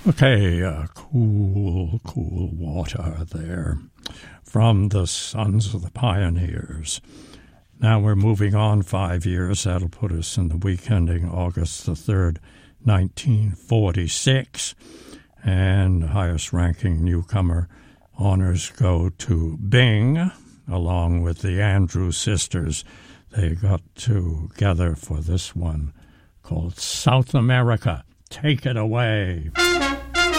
Okay, cool water there from the Sons of the Pioneers. Now we're moving on 5 years. That'll put us in the week ending August the 3rd, 1946. And the highest-ranking newcomer honors go to Bing, along with the Andrews Sisters. They got together for this one called South America. Take it away.